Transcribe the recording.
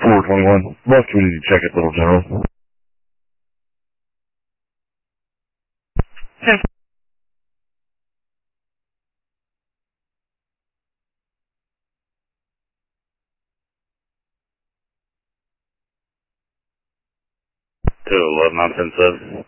421. Left, we need to check it, Little General. Yes. To 11 on 10-7.